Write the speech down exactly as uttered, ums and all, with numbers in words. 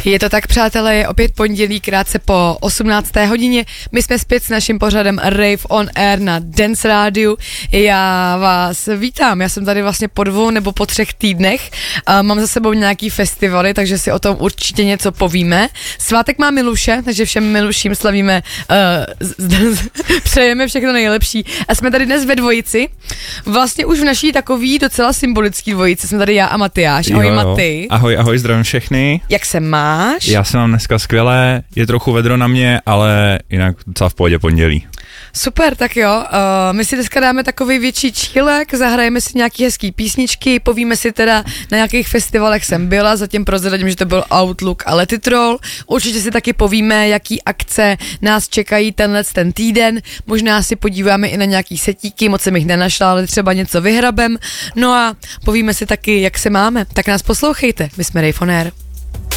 Je to tak, přátelé, je opět pondělí, krátce po osmnácté hodině. My jsme zpět s naším pořadem Rave on Air na Dance Rádiu. Já vás vítám, já jsem tady vlastně po dvou nebo po třech týdnech. Mám za sebou nějaký festivaly, takže si o tom určitě něco povíme. Svátek má Miluše, takže všem Miluším slavíme, uh, přejeme všechno nejlepší. A jsme tady dnes ve dvojici. Vlastně už v naší takový docela symbolický dvojici. Jsme tady já a Matyáš. Ahoj, Maty. Ahoj, ahoj, zdravím všechny. Jak se máš? Já se mám dneska skvěle, je trochu vedro na mě, ale jinak docela v pohodě pondělí. Super, tak jo, uh, my si dneska dáme takový větší čílek, zahrajeme si nějaký hezký písničky, povíme si teda, na jakých festivalech jsem byla, zatím prozradím, že to byl Outlook a Let It Roll. Určitě si taky povíme, jaký akce nás čekají tenhle ten týden, možná si podíváme i na nějaký setíky, moc jsem jich nenašla, ale třeba něco vyhrabem, no a povíme si taky, jak se máme, tak nás poslouchejte, my jsme Rave on Air.